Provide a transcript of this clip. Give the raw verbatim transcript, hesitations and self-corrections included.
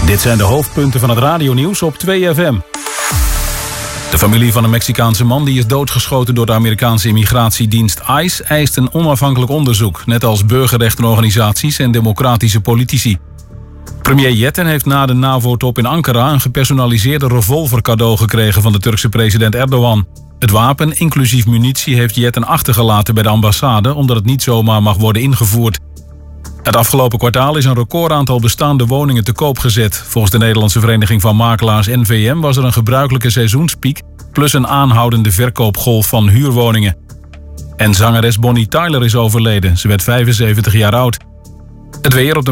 Dit zijn de hoofdpunten van het radionieuws op twee F M. De familie van een Mexicaanse man die is doodgeschoten door de Amerikaanse immigratiedienst ICE eist een onafhankelijk onderzoek, net als burgerrechtenorganisaties en democratische politici. Premier Yettin heeft na de NAVO-top in Ankara een gepersonaliseerde revolver cadeau gekregen van de Turkse president Erdogan. Het wapen, inclusief munitie, heeft Yettin achtergelaten bij de ambassade, omdat het niet zomaar mag worden ingevoerd. Het afgelopen kwartaal is een recordaantal bestaande woningen te koop gezet. Volgens de Nederlandse Vereniging van Makelaars N V M was er een gebruikelijke seizoenspiek, plus een aanhoudende verkoopgolf van huurwoningen. En zangeres Bonnie Tyler is overleden. Ze werd vijfenzeventig jaar oud. Het weer op de